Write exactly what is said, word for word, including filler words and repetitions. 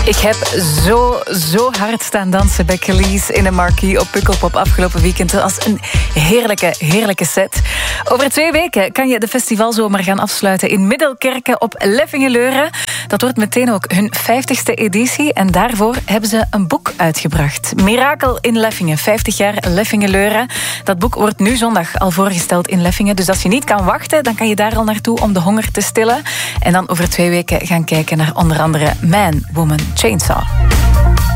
Ik heb zo, zo hard staan dansen bij Khalees in de Marquee op Pukkelpop afgelopen weekend. Dat was een heerlijke, heerlijke set. Over twee weken kan je de festivalzomer gaan afsluiten in Middelkerke op Leffingeleuren. Dat wordt meteen ook hun vijftigste editie en daarvoor hebben ze een boek uitgebracht. Mirakel in Leffingen, vijftig jaar Leffingeleuren. Dat boek wordt nu zondag al voorgesteld in Leffingen. Dus als je niet kan wachten, dan kan je daar al naartoe om de honger te stillen. En dan over twee weken gaan kijken naar onder andere Man, Woman, Chainsaw.